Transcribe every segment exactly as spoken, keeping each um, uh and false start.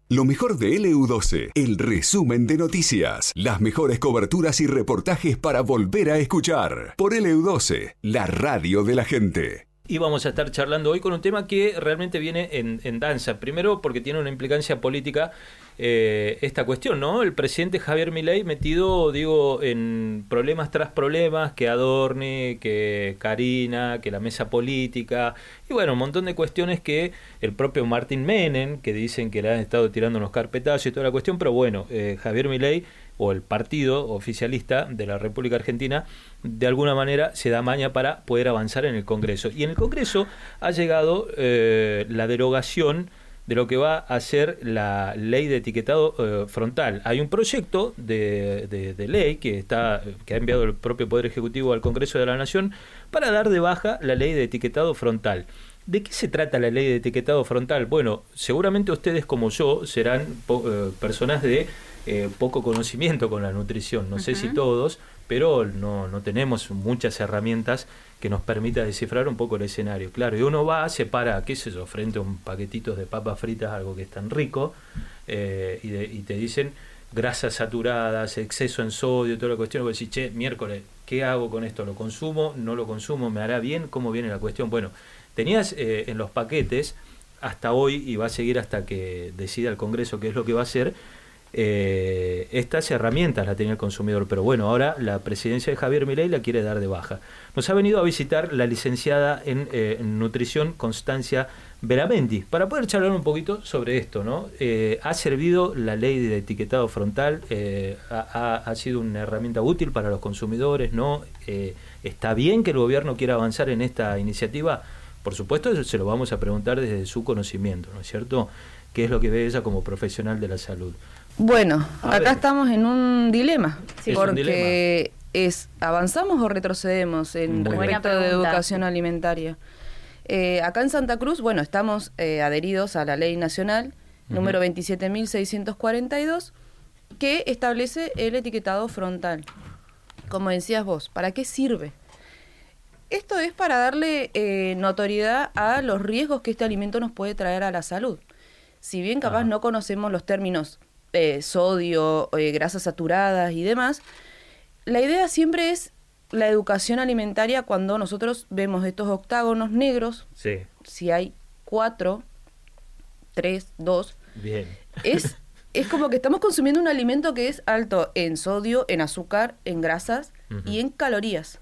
Lo mejor de L U doce, el resumen de noticias, las mejores coberturas y reportajes para volver a escuchar. Por L U doce, la radio de la gente. Y vamos a estar charlando hoy con un tema que realmente viene en, en danza. Primero porque tiene una implicancia política eh, esta cuestión, ¿no? El presidente Javier Milei metido, digo, en problemas tras problemas, que Adorni, que Karina, que la mesa política, y bueno, un montón de cuestiones que el propio Martín Menem, que dicen que le han estado tirando unos carpetazos y toda la cuestión, pero bueno, eh, Javier Milei, o el partido oficialista de la República Argentina, de alguna manera se da maña para poder avanzar en el Congreso. Y en el Congreso ha llegado eh, la derogación de lo que va a ser la ley de etiquetado eh, frontal. Hay un proyecto de, de, de ley que está que ha enviado el propio Poder Ejecutivo al Congreso de la Nación para dar de baja la ley de etiquetado frontal. ¿De qué se trata la ley de etiquetado frontal? Bueno, seguramente ustedes como yo serán po- eh, personas de eh, poco conocimiento con la nutrición, no uh-huh. sé si todos, pero no, no tenemos muchas herramientas que nos permita descifrar un poco el escenario. Claro, y uno va, se para, qué sé yo, frente a un paquetito de papas fritas, algo que es tan rico, eh, y, de, y te dicen grasas saturadas, exceso en sodio, toda la cuestión, y vos decís, che, miércoles, ¿qué hago con esto? ¿Lo consumo? ¿No lo consumo? ¿Me hará bien? ¿Cómo viene la cuestión? Bueno, tenías eh, en los paquetes, hasta hoy, y va a seguir hasta que decida el Congreso qué es lo que va a hacer, eh, estas herramientas las tenía el consumidor, pero bueno, ahora la presidencia de Javier Milei la quiere dar de baja. Nos ha venido a visitar la licenciada en, eh, en nutrición Constancia Veramendi para poder charlar un poquito sobre esto, ¿no? Eh, ¿Ha servido la ley de etiquetado frontal? Eh, ha, ha sido una herramienta útil para los consumidores? ¿No? Eh, ¿Está bien que el gobierno quiera avanzar en esta iniciativa? Por supuesto, eso se lo vamos a preguntar desde su conocimiento, ¿no es cierto? ¿Qué es lo que ve ella como profesional de la salud? Bueno, a acá ver. estamos en un dilema, sí, porque un dilema. es ¿avanzamos o retrocedemos en Muy respecto de educación alimentaria? Eh, acá en Santa Cruz, bueno, estamos eh, adheridos a la ley nacional uh-huh. número veintisiete mil seiscientos cuarenta y dos, que establece el etiquetado frontal. Como decías vos, ¿para qué sirve? Esto es para darle eh, notoriedad a los riesgos que este alimento nos puede traer a la salud. Si bien capaz ah. no conocemos los términos eh, sodio, eh, grasas saturadas y demás, la idea siempre es la educación alimentaria cuando nosotros vemos estos octágonos negros. Sí. Si hay cuatro, tres, dos, bien. Es, es como que estamos consumiendo un alimento que es alto en sodio, en azúcar, en grasas uh-huh. y en calorías.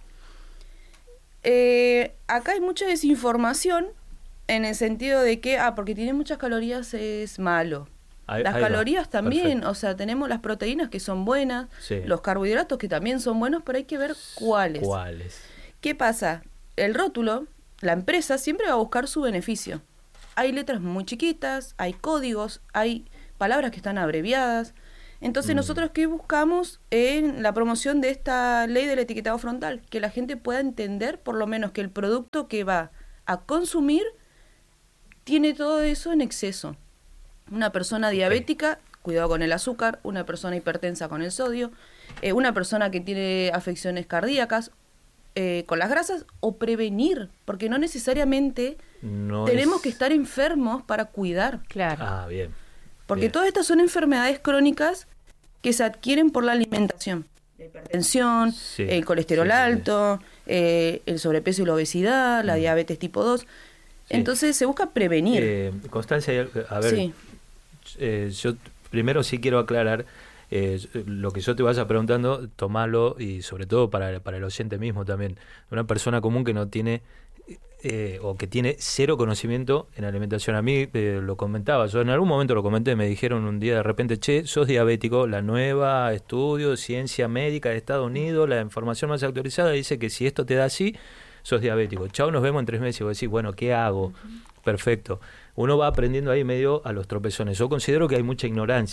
Eh, acá hay mucha desinformación en el sentido de que, ah, porque tiene muchas calorías es malo. Ahí, las ahí calorías va. también, Perfecto. o sea, tenemos las proteínas que son buenas, sí. los carbohidratos que también son buenos, pero hay que ver cuáles. ¿Cuáles? ¿Qué pasa? El rótulo, la empresa siempre va a buscar su beneficio. Hay letras muy chiquitas, hay códigos, hay palabras que están abreviadas. Entonces, mm. nosotros, ¿qué buscamos en la promoción de esta ley del etiquetado frontal? Que la gente pueda entender, por lo menos, que el producto que va a consumir tiene todo eso en exceso. Una persona diabética, okay. cuidado con el azúcar, una persona hipertensa con el sodio, eh, una persona que tiene afecciones cardíacas, eh, con las grasas, o prevenir, porque no necesariamente no tenemos es... que estar enfermos para cuidar. Claro. Ah, bien. Porque bien. todas estas son enfermedades crónicas que se adquieren por la alimentación. La hipertensión, sí, el colesterol sí, alto, sí. Eh, el sobrepeso y la obesidad, la mm. diabetes tipo dos. Sí. Entonces se busca prevenir. Eh, Constancia, a ver, sí. eh, yo primero sí quiero aclarar, eh, lo que yo te vaya preguntando, tomalo, y sobre todo para, para el oyente mismo también. Una persona común que no tiene, eh, o que tiene cero conocimiento en alimentación. A mí eh, lo comentaba, yo en algún momento lo comenté, me dijeron un día de repente, che, sos diabético, la nueva estudio de ciencia médica de Estados Unidos, la información más actualizada dice que si esto te da así, sos diabético. Chao, nos vemos en tres meses. Y vos decís, bueno, ¿qué hago? Uh-huh. Perfecto. Uno va aprendiendo ahí medio a los tropezones. Yo considero que hay mucha ignorancia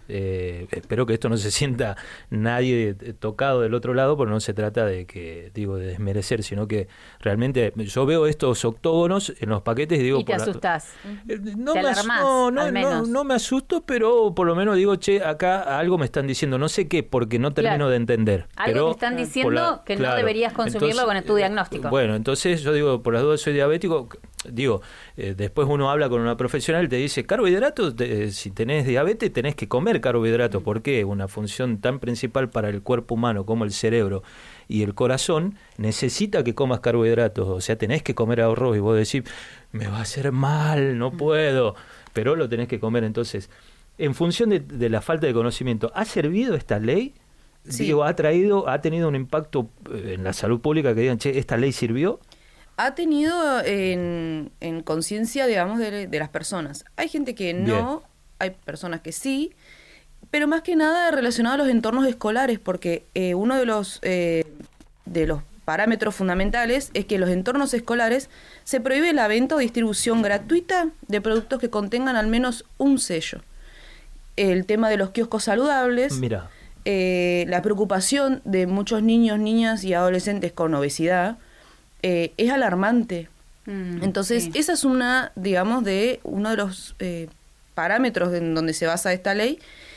Eh, espero que esto no se sienta nadie tocado del otro lado, porque no se trata de que digo de desmerecer, sino que realmente yo veo estos octógonos en los paquetes y digo... Y te por asustás. La, eh, no, te me alarmás, no, no, al menos. no, no me asusto, pero por lo menos digo, che, acá algo me están diciendo, no sé qué, porque no termino claro. de entender. Algo pero te están diciendo la, que claro, no deberías consumirlo entonces, con tu diagnóstico. Bueno, entonces yo digo, por las dudas soy diabético, digo, eh, después uno habla con una profesional y te dice, carbohidratos, de, si tenés diabetes tenés que comer carbohidratos. ¿Por qué? Una función tan principal para el cuerpo humano como el cerebro y el corazón necesita que comas carbohidratos, o sea, tenés que comer arroz y vos decís, me va a hacer mal, no puedo, pero lo tenés que comer. Entonces, en función de, de la falta de conocimiento, ¿ha servido esta ley? Sí. Digo, ¿ha traído, ha tenido un impacto en la salud pública que digan, che, esta ley sirvió? Ha tenido en, en conciencia, digamos, de, de las personas. Hay gente que no, bien. Hay personas que sí, pero más que nada relacionado a los entornos escolares, porque eh, uno de los, eh, de los parámetros fundamentales es que en los entornos escolares se prohíbe la venta o distribución gratuita de productos que contengan al menos un sello. El tema de los kioscos saludables, Mira. Eh, la preocupación de muchos niños, niñas y adolescentes con obesidad, Eh, es alarmante. Mm, Entonces, sí. esa es una, digamos, de uno de los eh, parámetros en donde se basa esta ley,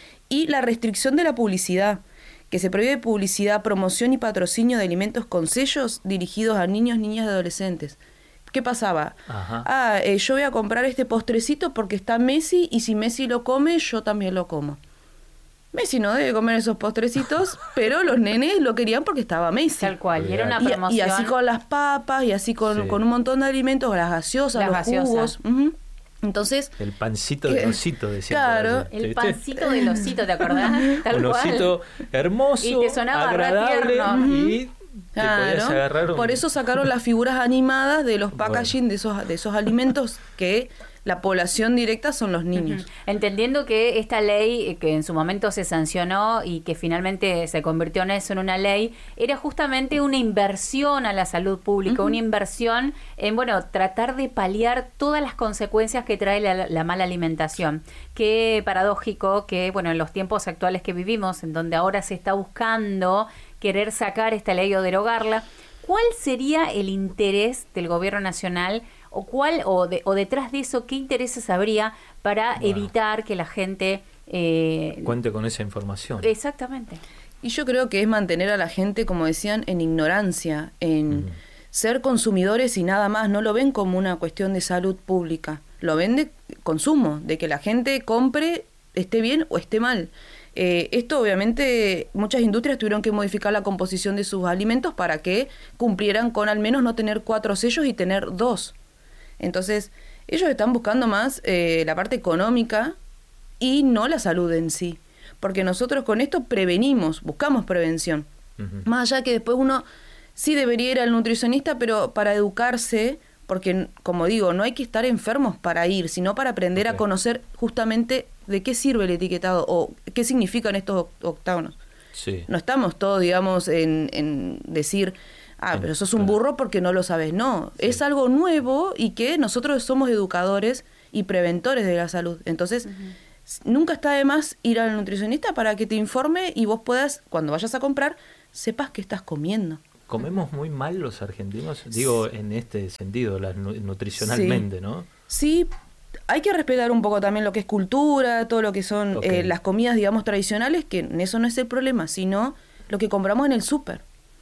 y la restricción de la publicidad, que se prohíbe publicidad, promoción y patrocinio de alimentos con sellos dirigidos a niños, niñas y adolescentes. ¿Qué pasaba? Ajá. Ah, eh, yo voy a comprar este postrecito porque está Messi, y si Messi lo come, yo también lo como. Messi no debe comer esos postrecitos, pero los nenes lo querían porque estaba Messi. Tal cual, y era una promoción. Y, y así con las papas, y así con, sí. con un montón de alimentos, las gaseosas, las los gaseosas. jugos. Uh-huh. Entonces... El pancito del osito, decía. Claro. El ¿viste? Pancito del osito, ¿te acordás? Tal un cual. Osito hermoso, y te sonaba agradable, uh-huh. y... Claro. Agarrar un... Por eso sacaron las figuras animadas de los packaging bueno. de esos de esos alimentos que la población directa son los niños. Uh-huh. Entendiendo que esta ley, que en su momento se sancionó y que finalmente se convirtió en eso, en una ley, era justamente una inversión a la salud pública, uh-huh. una inversión en, bueno, tratar de paliar todas las consecuencias que trae la, la mala alimentación. Qué paradójico que, bueno, en los tiempos actuales que vivimos, en donde ahora se está buscando querer sacar esta ley o derogarla, ¿cuál sería el interés del gobierno nacional o cuál o, de, o detrás de eso qué intereses habría para wow. evitar que la gente eh, cuente con esa información? Exactamente. Y yo creo que es mantener a la gente, como decían, en ignorancia, en mm. ser consumidores y nada más. No lo ven como una cuestión de salud pública, lo ven de consumo, de que la gente compre, esté bien o esté mal. Eh, esto obviamente muchas industrias tuvieron que modificar la composición de sus alimentos para que cumplieran con al menos no tener cuatro sellos y tener dos. Entonces ellos están buscando más eh, la parte económica y no la salud en sí, porque nosotros con esto prevenimos, buscamos prevención. Uh-huh. Más allá que después uno sí debería ir al nutricionista, pero para educarse, porque como digo, no hay que estar enfermos para ir, sino para aprender okay. a conocer justamente de qué sirve el etiquetado o qué significan estos octágonos. Sí. No estamos todos, digamos, en, en decir, ah, pero sos un burro porque no lo sabes. No, sí. es algo nuevo y que nosotros somos educadores y preventores de la salud. Entonces, uh-huh. nunca está de más ir al nutricionista para que te informe y vos puedas, cuando vayas a comprar, sepas qué estás comiendo. ¿Comemos muy mal los argentinos? Digo, en este sentido, la, nutricionalmente, sí. ¿no? Sí, hay que respetar un poco también lo que es cultura, todo lo que son okay. eh, las comidas, digamos, tradicionales, que eso no es el problema, sino lo que compramos en el súper.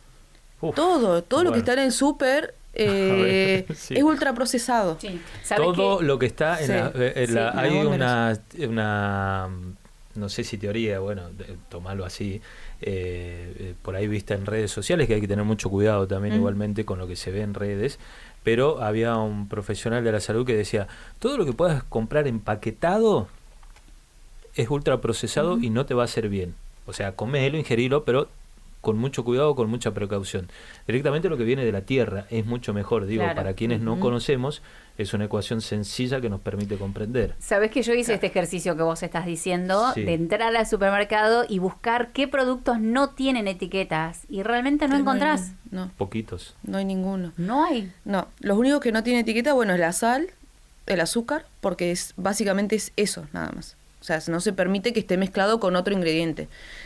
Todo, todo bueno. lo que está en el súper eh, sí. es ultraprocesado. Sí. Todo que... lo que está en sí. la... En la sí, hay una, una, no sé si teoría, bueno, tomarlo así, eh, por ahí vista en redes sociales, que hay que tener mucho cuidado también mm. igualmente con lo que se ve en redes, pero había un profesional de la salud que decía, todo lo que puedas comprar empaquetado es ultraprocesado mm. y no te va a hacer bien. O sea, comelo, ingerilo, pero con mucho cuidado, con mucha precaución. Directamente lo que viene de la tierra es mucho mejor, digo, claro. para quienes no uh-huh. conocemos, es una ecuación sencilla que nos permite comprender. Sabés que yo hice claro. este ejercicio que vos estás diciendo, sí. de entrar al supermercado y buscar qué productos no tienen etiquetas, y realmente no, no encontrás. Hay, no. Poquitos. No hay ninguno. ¿No hay? No, los únicos que no tienen etiqueta, bueno, es la sal, el azúcar, porque es básicamente es eso, nada más. O sea, no se permite que esté mezclado con otro ingrediente.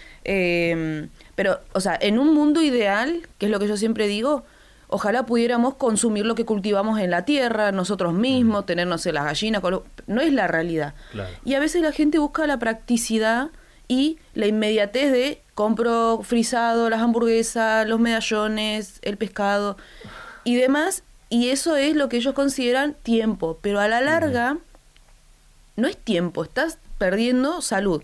Eh, pero, o sea, en un mundo ideal, que es lo que yo siempre digo, ojalá pudiéramos consumir lo que cultivamos en la tierra, nosotros mismos, mm. tener, no sé, las gallinas, no es la realidad. Claro. Y a veces la gente busca la practicidad y la inmediatez de compro frisado, las hamburguesas, los medallones, el pescado y demás, y eso es lo que ellos consideran tiempo, pero a la larga mm. no es tiempo, estás perdiendo salud.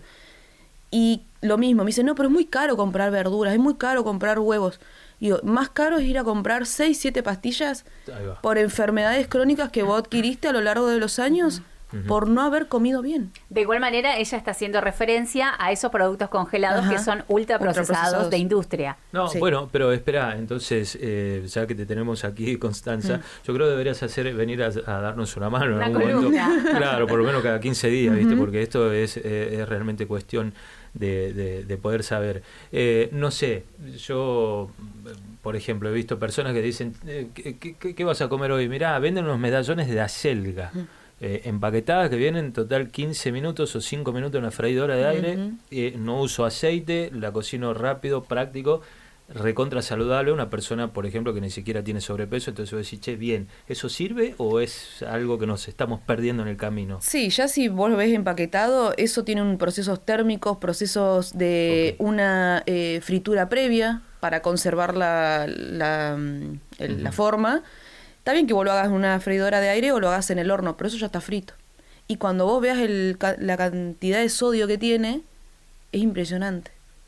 Y lo mismo, me dicen, no, pero es muy caro comprar verduras, es muy caro comprar huevos. Digo, más caro es ir a comprar seis, siete pastillas por enfermedades crónicas que vos adquiriste a lo largo de los años uh-huh. por no haber comido bien. De igual manera, ella está haciendo referencia a esos productos congelados Ajá. que son ultraprocesados, ultraprocesados de industria. No, sí. bueno, pero espera, entonces, eh, ya que te tenemos aquí, Constanza, mm. yo creo que deberías hacer venir a, a darnos una mano una en algún columna. momento. Claro, por lo menos cada quince días, ¿viste? Uh-huh. Porque esto es, eh, es realmente cuestión de, de, de poder saber. Eh, no sé, yo, por ejemplo, he visto personas que dicen, eh, ¿qué, qué, ¿qué vas a comer hoy? Mirá, venden unos medallones de acelga. Uh-huh. Eh, empaquetadas que vienen en total quince minutos o cinco minutos en una freidora de aire, uh-huh. eh, no uso aceite, la cocino rápido, práctico, recontra saludable. Una persona, por ejemplo, que ni siquiera tiene sobrepeso, entonces vos decís, che, bien, ¿eso sirve o es algo que nos estamos perdiendo en el camino? Sí, ya si vos lo ves empaquetado, eso tiene un procesos térmicos, procesos de okay. una eh, fritura previa para conservar la, la, el, uh-huh. la forma. Está bien que vos lo hagas en una freidora de aire o lo hagas en el horno, pero eso ya está frito. Y cuando vos veas el, la cantidad de sodio que tiene, es impresionante.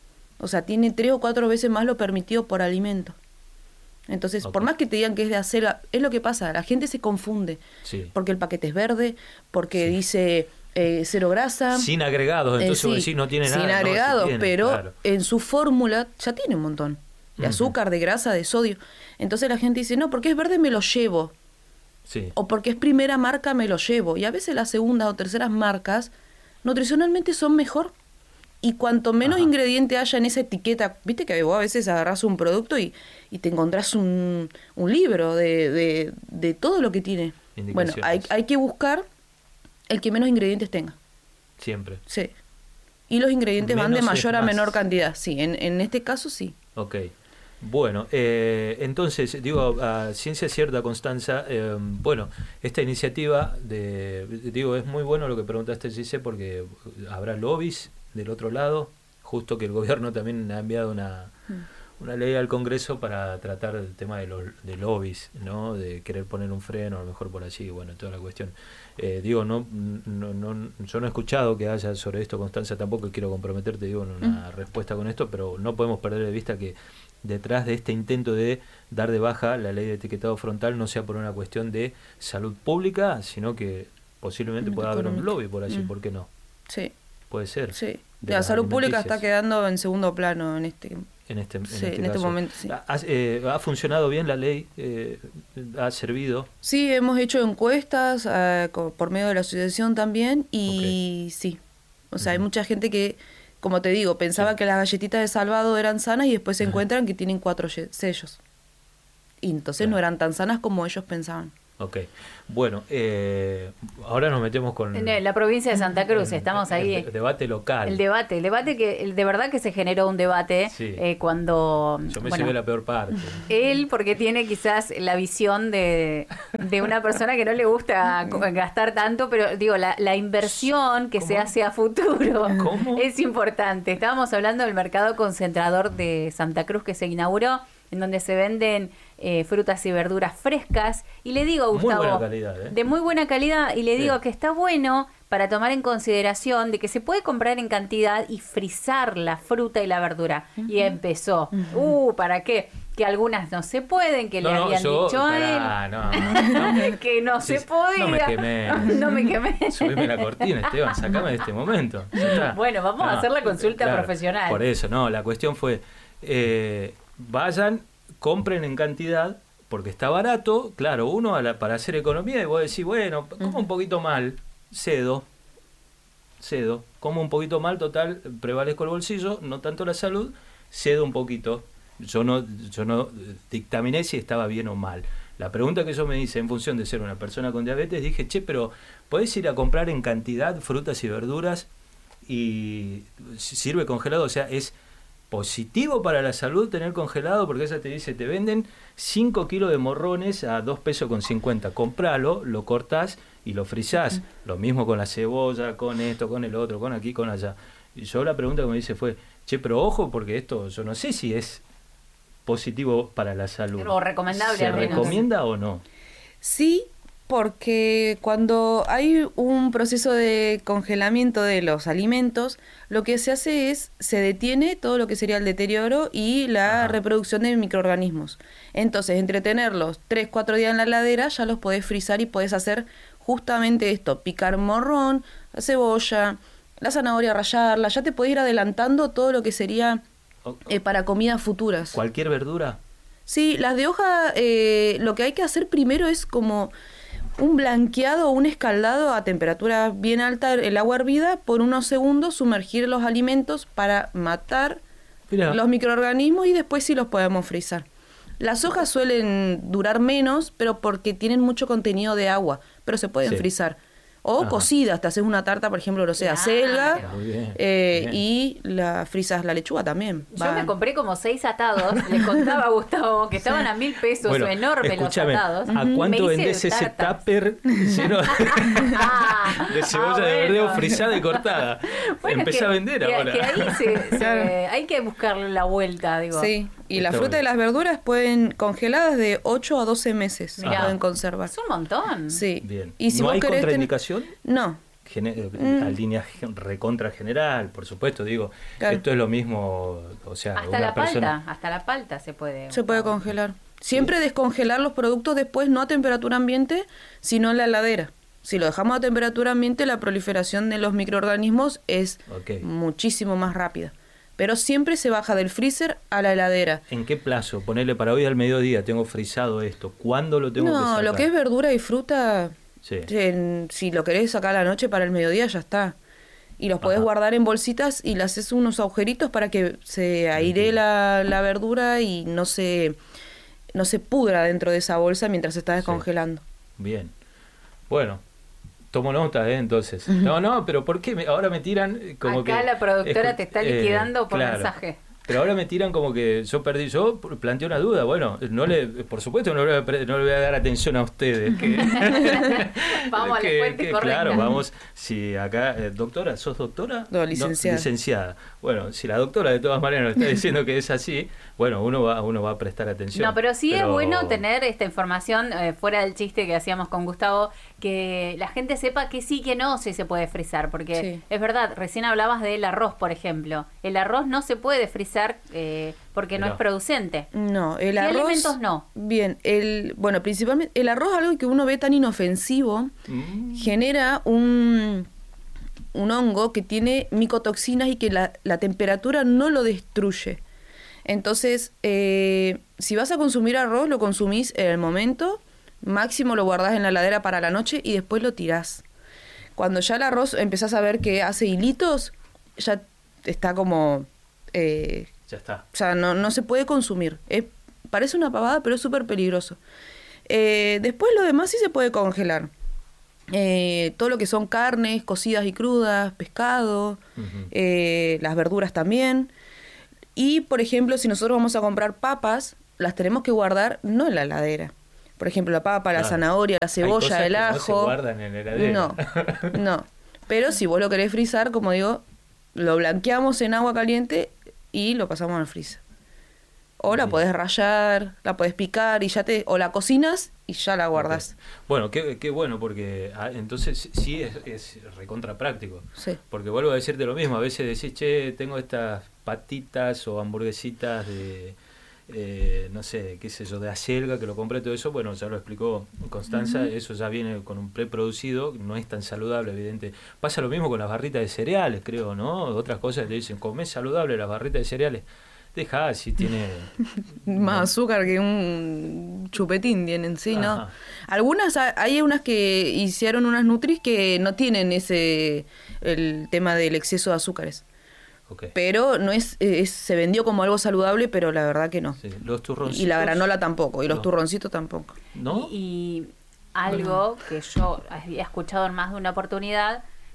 O sea, tiene tres o cuatro veces más lo permitido por alimento. Entonces, okay. por más que te digan que es de acelga, es lo que pasa, la gente se confunde. Sí. Porque el paquete es verde, porque sí. dice eh, cero grasa. Sin agregados, entonces eh, sí, vos decís no tiene sin nada. Sin agregados, no, sí tiene, pero claro. en su fórmula ya tiene un montón. De azúcar, uh-huh. de grasa, de sodio. Entonces la gente dice, no, porque es verde me lo llevo. Sí. O porque es primera marca me lo llevo. Y a veces las segundas o terceras marcas nutricionalmente son mejor. Y cuanto menos Ajá. ingrediente haya en esa etiqueta, viste que vos a veces agarrás un producto y, y te encontrás un, un libro de, de, de todo lo que tiene. Bueno, hay, hay que buscar el que menos ingredientes tenga. Siempre. Sí. Y los ingredientes menos van de mayor a más. menor cantidad. Sí, en, en este caso sí. Ok. Bueno, eh, entonces, digo, a ciencia cierta, Constanza, eh, bueno, esta iniciativa, de digo, es muy bueno lo que preguntaste, Gise, porque habrá lobbies del otro lado, justo que el gobierno también ha enviado una, una ley al Congreso para tratar el tema de los de lobbies, ¿no? De querer poner un freno, a lo mejor por allí, bueno, toda la cuestión. Eh, digo, no, no, no, yo no he escuchado que haya sobre esto, Constanza, tampoco quiero comprometerte, digo, en una mm. respuesta con esto, pero no podemos perder de vista que detrás de este intento de dar de baja la ley de etiquetado frontal no sea por una cuestión de salud pública, sino que posiblemente pueda haber un lobby por allí, mm. ¿por qué no? Sí. Puede ser. Sí. La salud pública está quedando en segundo plano en este en este, en sí, este, en este momento. Sí. ¿Ha, eh, ¿Ha funcionado bien la ley? Eh, ¿Ha servido? Sí, hemos hecho encuestas eh, por medio de la asociación también y okay. sí. O sea, uh-huh. hay mucha gente que, como te digo, pensaba sí. que las galletitas de Salvado eran sanas y después se uh-huh. encuentran que tienen cuatro sellos. Y entonces claro. no eran tan sanas como ellos pensaban. Ok, bueno, eh, ahora nos metemos con... En la provincia de Santa Cruz, el, estamos ahí... El, el debate local. El debate, el debate que, el, de verdad que se generó un debate sí. eh, cuando... Yo me bueno, llevé la peor parte. Él, porque tiene quizás la visión de, de una persona que no le gusta gastar tanto, pero digo, la, la inversión que ¿Cómo? se hace a futuro ¿Cómo? es importante. Estábamos hablando del mercado concentrador de Santa Cruz que se inauguró, en donde se venden eh, frutas y verduras frescas, y le digo a Gustavo, muy buena calidad, ¿eh? de muy buena calidad, y le digo Bien. que está bueno para tomar en consideración de que se puede comprar en cantidad y frizar la fruta y la verdura. Uh-huh. Y empezó, uh-huh. uh, ¿para qué? Que algunas no se pueden, que no, le no, habían yo, dicho a él pará, no, no, que no sí, se podía. No me quemé. No me quemé. Subime la cortina, Esteban, sacame de este momento. Bueno, vamos no, a hacer la consulta claro, profesional. Por eso, no, la cuestión fue, eh, vayan, compren en cantidad, porque está barato, claro, uno a la, para hacer economía, y vos decís, bueno, como un poquito mal, cedo, cedo, como un poquito mal, total, prevalezco el bolsillo, no tanto la salud, cedo un poquito. Yo no, yo no dictaminé si estaba bien o mal. La pregunta que yo me hice en función de ser una persona con diabetes, dije, che, pero ¿podés ir a comprar en cantidad frutas y verduras y sirve congelado, o sea, es positivo para la salud tener congelado, porque ella te dice, te venden cinco kilos de morrones a dos pesos con cincuenta, compralo, lo cortás y lo frizás. Uh-huh. Lo mismo con la cebolla, con esto, con el otro, con aquí, con allá. Y yo la pregunta que me dice fue, che, pero ojo, porque esto yo no sé si es positivo para la salud. O recomendable. ¿Se recomienda o no? Sí, porque cuando hay un proceso de congelamiento de los alimentos, lo que se hace es, se detiene todo lo que sería el deterioro y la Ajá. reproducción de microorganismos. Entonces, entre tenerlos tres, cuatro días en la heladera, ya los podés frizar y podés hacer justamente esto, picar morrón, la cebolla, la zanahoria, rallarla, ya te podés ir adelantando todo lo que sería eh, para comidas futuras. ¿Cualquier verdura? Sí, las de hoja, eh, lo que hay que hacer primero es como un blanqueado o un escaldado a temperatura bien alta, el agua hervida, por unos segundos sumergir los alimentos para matar Mirá. los microorganismos y después sí los podemos frizar. Las hojas suelen durar menos, pero porque tienen mucho contenido de agua, pero se pueden sí. frizar. O Ajá. cocidas, te haces una tarta, por ejemplo, no sé, claro. acelga, bien, eh, bien. y la frizas la lechuga también. Yo Va. me compré como seis atados, les contaba a Gustavo que estaban sí. a mil pesos, bueno, enormes los atados. ¿A cuánto vendés ese tupper lleno de cebolla ah, bueno. de verdeo frizada y cortada? Bueno, Empecé que, a vender que, ahora. Que ahí se, se, hay que buscarle la vuelta, digo. Sí. Y la fruta y las verduras pueden congeladas de ocho a doce meses. Mirá, pueden conservar. Es un montón. Sí. Bien. Y si ¿No vos hay querés contraindicación? Ten... No. Gene... Mm. A línea recontra general, por supuesto, digo, claro. esto es lo mismo, o sea, hasta una la persona... palta, hasta la palta se puede. Se puede congelar. Siempre sí. descongelar los productos después, no a temperatura ambiente, sino en la heladera. Si lo dejamos a temperatura ambiente, la proliferación de los microorganismos es okay. muchísimo más rápida. Pero siempre se baja del freezer a la heladera. ¿En qué plazo? Ponerle para hoy al mediodía, tengo frizado esto. ¿Cuándo lo tengo no, que sacar? No, lo que es verdura y fruta, sí. en, si lo querés sacar a la noche para el mediodía, ya está. Y los podés Ajá. guardar en bolsitas y le haces unos agujeritos para que se airee la, la verdura y no se, no se pudra dentro de esa bolsa mientras se está descongelando. Sí. Bien. Bueno. Tomo nota, ¿eh? Entonces. No, no, pero ¿por qué me, ahora me tiran como Acá que... la productora es, te está liquidando eh, por claro, mensaje. Pero ahora me tiran como que yo perdí, yo planteé una duda, bueno, no le, por supuesto no le, no le voy a dar atención a ustedes. Que, vamos que, a la fuente que, correcta. Claro, vamos, si acá, eh, doctora, ¿sos doctora? No, licenciada. No, licenciada. Bueno, si la doctora de todas maneras nos está diciendo que es así, bueno, uno va, uno va a prestar atención. No, pero sí pero... es bueno tener esta información, eh, fuera del chiste que hacíamos con Gustavo, que la gente sepa que sí, que no, si se puede frizar, porque sí. es verdad, recién hablabas del arroz, por ejemplo. El arroz no se puede frizar eh, porque no, no es producente. No, el ¿Qué arroz... alimentos no? Bien, el bueno, principalmente el arroz, algo que uno ve tan inofensivo, mm. genera un, un hongo que tiene micotoxinas y que la, la temperatura no lo destruye. Entonces, eh, si vas a consumir arroz, lo consumís en el momento, máximo lo guardás en la heladera para la noche y después lo tirás. Cuando ya el arroz empezás a ver que hace hilitos, ya está como... Eh, ya está. O sea, no, no se puede consumir. Es, parece una pavada, pero es súper peligroso. Eh, después lo demás sí se puede congelar. Eh, todo lo que son carnes, cocidas y crudas, pescado, uh-huh. eh, las verduras también. Y, por ejemplo, si nosotros vamos a comprar papas, las tenemos que guardar no en la heladera. Por ejemplo, la papa, la claro. zanahoria, la cebolla, el ajo. No se guardan en la heladera. No, no. Pero si vos lo querés frizar, como digo, lo blanqueamos en agua caliente y lo pasamos al freezer. O la podés rallar, la podés picar y ya te... O la cocinas y ya la guardás. Okay. Bueno, qué, qué bueno, porque ah, entonces sí es, es recontra práctico. Sí. Porque vuelvo a decirte lo mismo. A veces decís, che, tengo estas patitas o hamburguesitas de... Eh, no sé, qué sé yo, de acelga, que lo compré, todo eso, bueno, ya lo explicó Constanza, uh-huh. eso ya viene con un preproducido, no es tan saludable, evidente. Pasa lo mismo con las barritas de cereales, creo, ¿no? Otras cosas te dicen, comés saludable las barritas de cereales. Deja, si tiene... más azúcar que un chupetín tienen, sí, ¿no? Ajá. Algunas, hay unas que hicieron unas Nutris que no tienen ese, el tema del exceso de azúcares. Okay. Pero no es, es se vendió como algo saludable, pero la verdad que no. Sí. Los turroncitos. Y la granola tampoco, y los no. turroncitos tampoco. ¿No? Y, y algo bueno. que yo había escuchado en más de una oportunidad,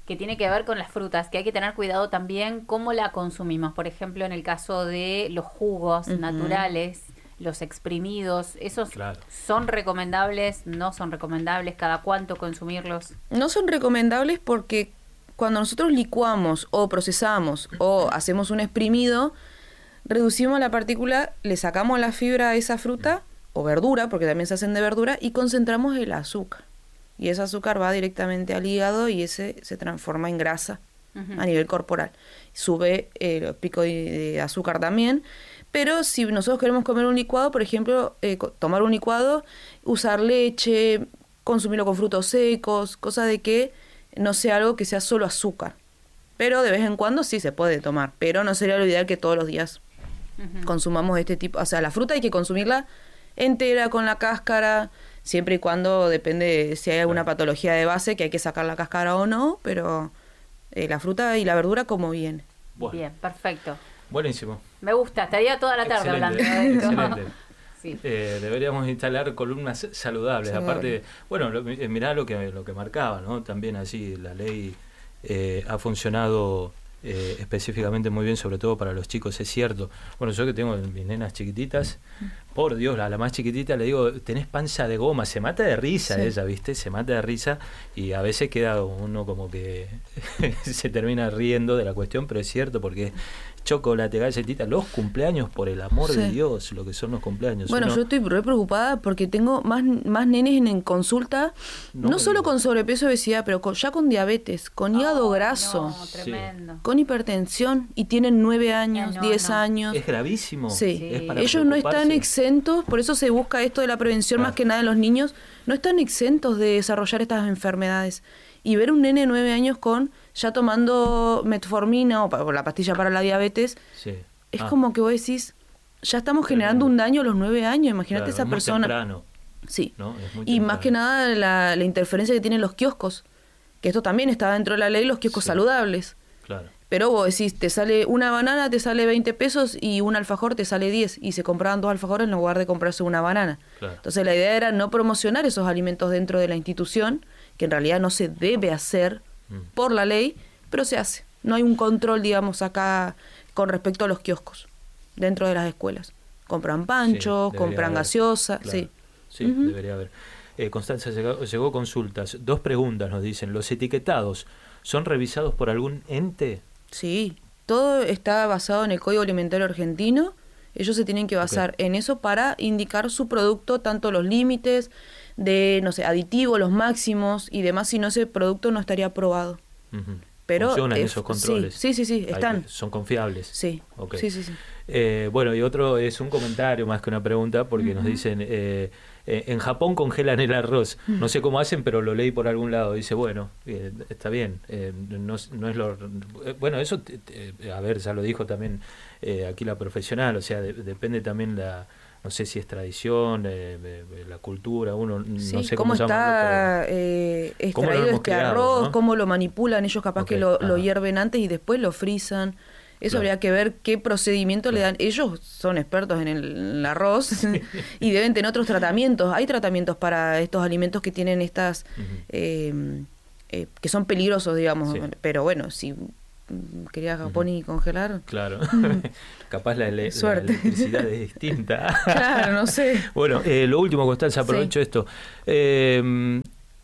que tiene que ver con las frutas, que hay que tener cuidado también cómo la consumimos. Por ejemplo, en el caso de los jugos uh-huh. naturales, los exprimidos, ¿esos claro. son recomendables? ¿No son recomendables? ¿Cada cuánto consumirlos? No son recomendables porque cuando nosotros licuamos o procesamos o hacemos un exprimido, reducimos la partícula, le sacamos la fibra a esa fruta o verdura, porque también se hacen de verdura, y concentramos el azúcar. Y ese azúcar va directamente al hígado y ese se transforma en grasa uh-huh. a nivel corporal. Sube el pico de azúcar también. Pero si nosotros queremos comer un licuado, por ejemplo, eh, tomar un licuado, usar leche, consumirlo con frutos secos, cosa de que no sea algo que sea solo azúcar. Pero de vez en cuando sí se puede tomar. Pero no sería lo ideal que todos los días uh-huh. consumamos este tipo. O sea, la fruta hay que consumirla entera, con la cáscara, siempre y cuando depende si hay alguna patología de base que hay que sacar la cáscara o no, pero eh, la fruta y la verdura como viene. Bueno. Bien, perfecto. Buenísimo. Me gusta, estaría toda la tarde Excelente. hablando de esto. Excelente. Sí. Eh, deberíamos instalar columnas saludables. Sí. Aparte, bueno, lo, mirá lo que lo que marcaba, ¿no? También así la ley eh, ha funcionado eh, específicamente muy bien, sobre todo para los chicos, es cierto. Bueno, yo que tengo mis nenas chiquititas, por Dios, a la más chiquitita le digo, tenés panza de goma, se mata de risa sí. ella, ¿viste? Se mata de risa y a veces queda uno como que se termina riendo de la cuestión, pero es cierto porque chocolate, galletita, los cumpleaños, por el amor sí. de Dios, lo que son los cumpleaños. Bueno, uno... yo estoy re preocupada porque tengo más, más nenes en, en consulta, no, no solo digo. con sobrepeso y obesidad, pero con, ya con diabetes, con oh, hígado graso, no, tremendo. con hipertensión, y tienen nueve años, no, diez no. años. Es gravísimo. Sí, sí. Es para ellos no están exentos, por eso se busca esto de la prevención claro. más que nada en los niños, no están exentos de desarrollar estas enfermedades. Y ver un nene de nueve años con ya tomando metformina o, o la pastilla para la diabetes, sí. es ah. como que vos decís, ya estamos generando un daño a los nueve años, imagínate claro, esa es persona. Muy temprano. Sí, ¿no? Es muy y temprano. más que nada la, la interferencia que tienen los kioscos, que esto también está dentro de la ley, los kioscos sí. saludables. Claro. Pero vos decís, te sale una banana, te sale veinte pesos y un alfajor te sale diez, y se compraban dos alfajores en lugar de comprarse una banana. Claro. Entonces la idea era no promocionar esos alimentos dentro de la institución, que en realidad no se debe hacer mm. por la ley, pero se hace. No hay un control, digamos, acá con respecto a los kioscos dentro de las escuelas. Compran panchos, sí, compran haber. gaseosa, claro. sí. Sí, uh-huh. debería haber. Eh, Constanza, llegó, llegó consultas. Dos preguntas nos dicen. ¿Los etiquetados son revisados por algún ente? Sí, todo está basado en el Código Alimentario Argentino. Ellos se tienen que basar okay. en eso para indicar su producto, tanto los límites de, no sé, aditivos, los máximos y demás, si no ese producto no estaría aprobado. Uh-huh. Pero funcionan eh, esos controles. Sí, sí, sí, sí están. Hay, son confiables. Sí, okay. sí, sí, sí. Eh, bueno, y otro es un comentario más que una pregunta, porque uh-huh. nos dicen, eh, eh, en Japón congelan el arroz. Uh-huh. No sé cómo hacen, pero lo leí por algún lado. Dice, bueno, eh, está bien. Eh, no, no es lo... Eh, bueno, eso, eh, a ver, ya lo dijo también eh, aquí la profesional, o sea, de, depende también la... No sé si es tradición, eh, eh, la cultura, uno sí, no sé cómo, cómo está eh, extraído este criado, arroz, ¿no? cómo lo manipulan, ellos capaz okay. que lo, lo hierven antes y después lo frisan. Eso claro. habría que ver qué procedimiento claro. le dan. Ellos son expertos en el, en el arroz sí. y deben tener otros tratamientos. Hay tratamientos para estos alimentos que tienen estas, uh-huh. eh, eh, que son peligrosos, digamos. Sí. Pero bueno, si quería Japón uh-huh. y congelar. Claro. Capaz la, la, la electricidad es distinta. Claro, no sé. Bueno, eh, lo último, Constanza, aprovecho sí. esto. Eh,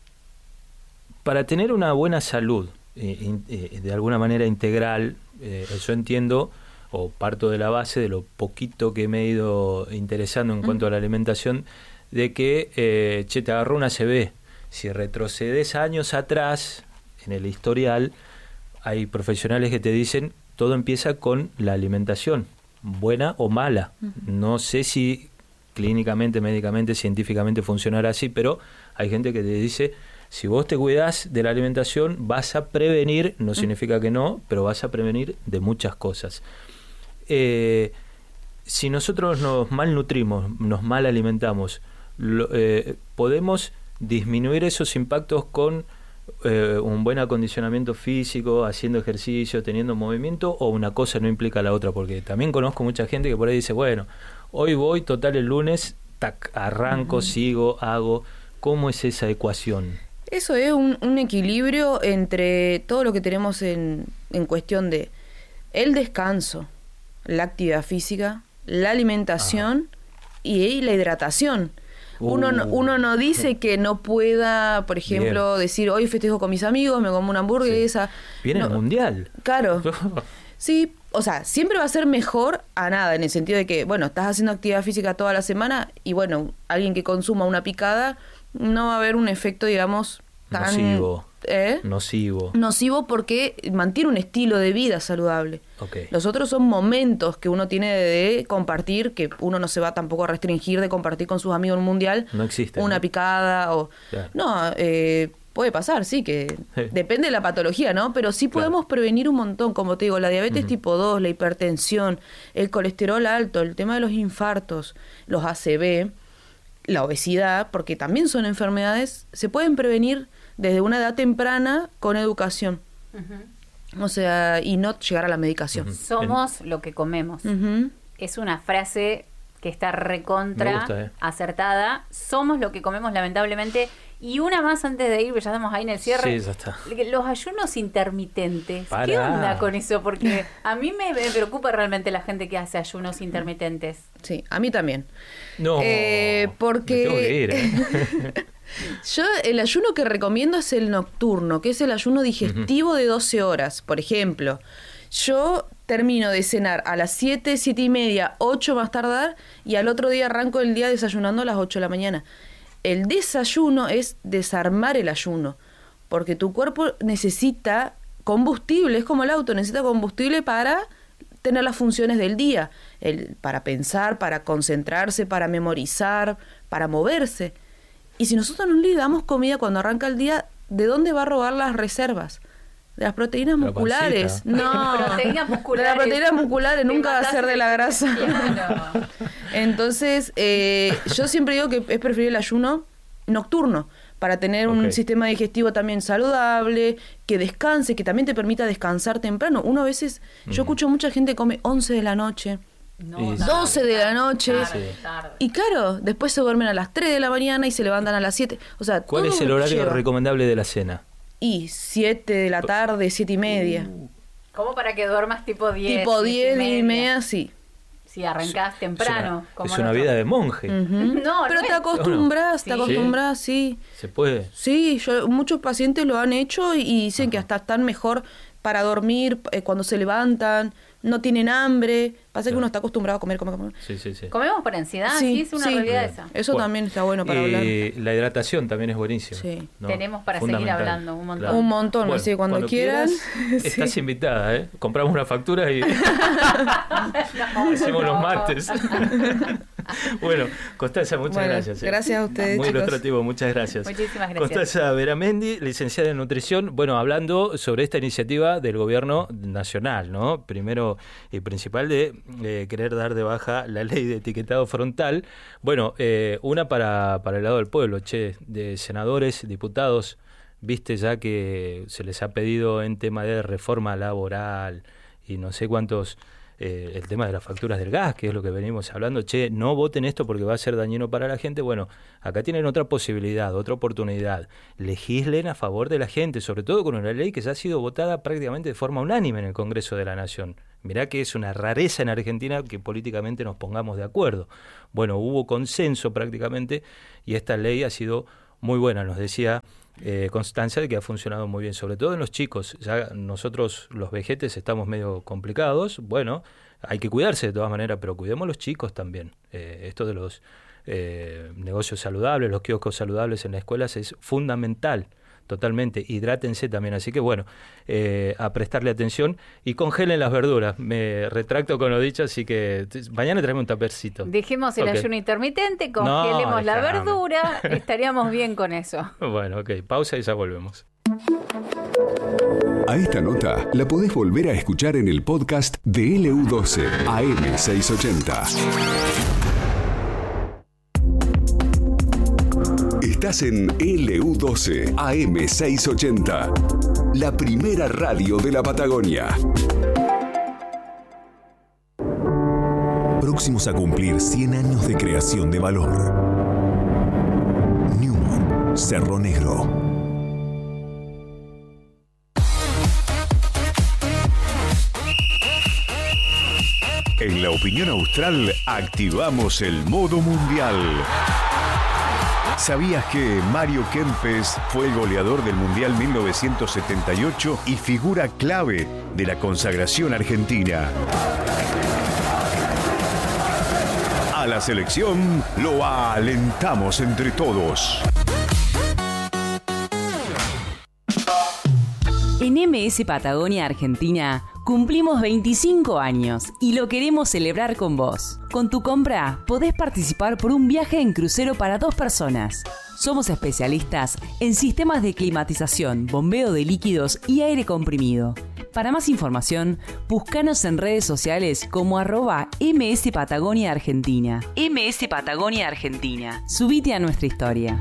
para tener una buena salud, eh, eh, de alguna manera integral, eh, yo entiendo, o parto de la base de lo poquito que me he ido interesando en uh-huh. cuanto a la alimentación, de que, eh, che, te agarró una A C V. Si retrocedes años atrás en el historial, hay profesionales que te dicen todo empieza con la alimentación, buena o mala. Uh-huh. No sé si clínicamente, médicamente, científicamente funcionará así, pero hay gente que te dice, si vos te cuidás de la alimentación, vas a prevenir, no uh-huh. significa que no, pero vas a prevenir de muchas cosas. Eh, si nosotros nos malnutrimos, nos mal alimentamos, lo, eh, podemos disminuir esos impactos con Eh, un buen acondicionamiento físico, haciendo ejercicio, teniendo movimiento, o una cosa no implica la otra, porque también conozco mucha gente que por ahí dice, bueno, hoy voy, total el lunes, tac, arranco, uh-huh. sigo, hago. ¿Cómo es esa ecuación? Eso es un, un equilibrio entre todo lo que tenemos en, en cuestión de el descanso, la actividad física, la alimentación y, y la hidratación. Uh, uno, no, uno no dice que no pueda, por ejemplo, bien. decir, hoy festejo con mis amigos, me como una hamburguesa. Sí. Viene no, el mundial. Claro. Sí, o sea, siempre va a ser mejor a nada, en el sentido de que, bueno, estás haciendo actividad física toda la semana y, bueno, alguien que consuma una picada no va a haber un efecto, digamos, tan... Nocivo. ¿Eh? Nocivo. Nocivo porque mantiene un estilo de vida saludable. Okay. Los otros son momentos que uno tiene de compartir, que uno no se va tampoco a restringir de compartir con sus amigos en un mundial. No existe. Una ¿no? picada o... Claro. No, eh, puede pasar, sí, que sí. depende de la patología, ¿no? Pero sí podemos claro. prevenir un montón, como te digo, la diabetes uh-huh. tipo dos, la hipertensión, el colesterol alto, el tema de los infartos, los A C V, la obesidad, porque también son enfermedades, se pueden prevenir desde una edad temprana con educación. Uh-huh. O sea, y no llegar a la medicación. Uh-huh. Somos lo que comemos. Uh-huh. Es una frase que está recontra gusta, eh. acertada. Somos lo que comemos, lamentablemente. Y una más antes de ir, ya estamos ahí en el cierre. Sí, ya está. Los ayunos intermitentes. Pará. ¿Qué onda con eso? Porque a mí me, me preocupa realmente la gente que hace ayunos intermitentes. Sí, a mí también. No, eh, porque... me tengo que ir, ¿eh? Yo el ayuno que recomiendo es el nocturno, que es el ayuno digestivo uh-huh. de doce horas. Por ejemplo, yo termino de cenar a las siete, siete y media, ocho más tardar, y al otro día arranco el día desayunando a las ocho de la mañana. El desayuno es desarmar el ayuno, porque tu cuerpo necesita combustible, es como el auto, necesita combustible para tener las funciones del día, el, para pensar, para concentrarse, para memorizar, para moverse. Y si nosotros no le damos comida cuando arranca el día, ¿de dónde va a robar las reservas? De las proteínas la musculares. pancita. No, proteínas musculares. De las proteínas musculares, nunca va a ser de la grasa. Claro. Entonces, eh, yo siempre digo que es preferible el ayuno nocturno, para tener okay. un sistema digestivo también saludable, que descanse, que también te permita descansar temprano. Uno a veces, mm. yo escucho mucha gente que come once de la noche, no, doce de la noche, tarde, tarde. Y claro, después se duermen a las tres de la mañana y se levantan a las siete. O sea, ¿cuál es el horario lleva. recomendable de la cena? Y siete de la tarde, siete y media. Uh. ¿Cómo para que duermas tipo diez? Tipo diez, diez y media, sí. Si arrancás temprano. Es una, como es una vida de monje. Uh-huh. No, pero no te acostumbras, te acostumbras, sí. ¿Se puede? Sí, yo, muchos pacientes lo han hecho y, y dicen Ajá. que hasta están mejor para dormir eh, cuando se levantan, no tienen hambre. Pasa claro. que uno está acostumbrado a comer, comer, comer. Sí, sí, sí. Comemos por ansiedad, sí, sí es una sí. realidad Bien. esa. Eso bueno, también está bueno para y hablar. La hidratación también es buenísima. Sí. ¿no? Tenemos para seguir hablando un montón. Claro. Un montón, bueno, así cuando, cuando quieran. Quieras, sí. Estás invitada, ¿eh? Compramos una factura y no, hacemos no. los martes. Bueno, Constanza, muchas bueno, gracias. ¿eh? Gracias a ustedes, Muy chicos. ilustrativo, muchas gracias. Muchísimas gracias. Constanza Beramendi, licenciada en nutrición, bueno, hablando sobre esta iniciativa del gobierno nacional, ¿no? Primero y principal de eh, querer dar de baja la ley de etiquetado frontal. Bueno, eh, una para, para el lado del pueblo, che, de senadores, diputados, viste ya que se les ha pedido en tema de reforma laboral y no sé cuántos... Eh, el tema de las facturas del gas, que es lo que venimos hablando, che, no voten esto porque va a ser dañino para la gente. Bueno, acá tienen otra posibilidad, otra oportunidad. Legislen a favor de la gente, sobre todo con una ley que ya ha sido votada prácticamente de forma unánime en el Congreso de la Nación. Mirá que es una rareza en Argentina que políticamente nos pongamos de acuerdo. Bueno, hubo consenso prácticamente y esta ley ha sido muy buena, nos decía Eh, Constancia, de que ha funcionado muy bien, sobre todo en los chicos. Ya nosotros los vejetes estamos medio complicados, bueno, hay que cuidarse de todas maneras, pero cuidemos los chicos también. Eh, esto de los eh, negocios saludables, los kioscos saludables en las escuelas es fundamental, totalmente. Hidrátense también, así que bueno, eh, a prestarle atención y congelen las verduras. Me retracto con lo dicho, así que t- mañana traemos un tapercito. Dejemos el okay. ayuno intermitente, congelemos no, la verdura, estaríamos bien con eso. Bueno, ok, pausa y ya volvemos. A esta nota la podés volver a escuchar en el podcast de L U doce A M seiscientos ochenta. Estás en L U doce A M seiscientos ochenta, la primera radio de la Patagonia. Próximos a cumplir cien años de creación de valor. Newmont, Cerro Negro. En la opinión austral activamos el modo mundial. ¿Sabías que Mario Kempes fue el goleador del Mundial mil novecientos setenta y ocho y figura clave de la consagración argentina? A la selección lo alentamos entre todos. En M S Patagonia Argentina cumplimos veinticinco años y lo queremos celebrar con vos. Con tu compra podés participar por un viaje en crucero para dos personas. Somos especialistas en sistemas de climatización, bombeo de líquidos y aire comprimido. Para más información, búscanos en redes sociales como arroba M S Patagonia Argentina. M S Patagonia Argentina. Subite a nuestra historia.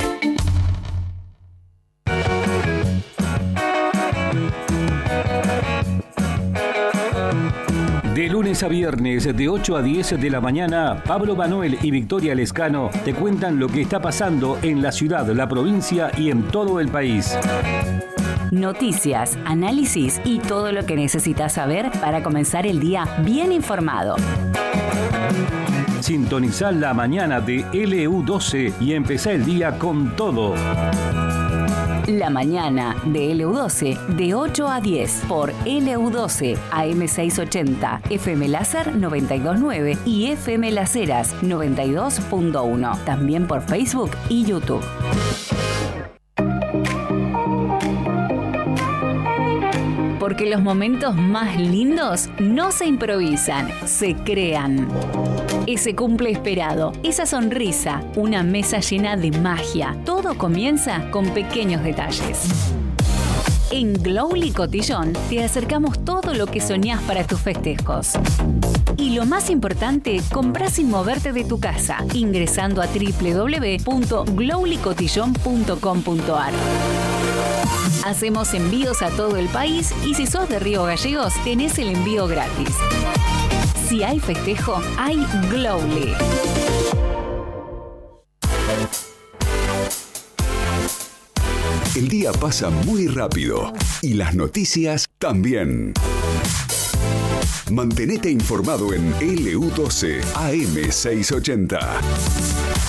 De lunes a viernes, de ocho a diez de la mañana, Pablo Manuel y Victoria Lescano te cuentan lo que está pasando en la ciudad, la provincia y en todo el país. Noticias, análisis y todo lo que necesitas saber para comenzar el día bien informado. Sintonizá la mañana de L U doce y empezá el día con todo. La mañana de L U doce de ocho a diez por L U doce A M seiscientos ochenta, F M Láser noventa y dos punto nueve y F M Las Heras noventa y dos punto uno. También por Facebook y YouTube. Porque los momentos más lindos no se improvisan, se crean. Ese cumple esperado, esa sonrisa, una mesa llena de magia. Todo comienza con pequeños detalles. En Glowly Cotillón te acercamos todo lo que soñás para tus festejos. Y lo más importante, comprá sin moverte de tu casa, ingresando a doble u doble u doble u punto glowly cotillón punto com punto a r. Hacemos envíos a todo el país y si sos de Río Gallegos, tenés el envío gratis. Si hay festejo, hay Glowly. El día pasa muy rápido y las noticias también. Mantenete informado en L U doce A M seiscientos ochenta.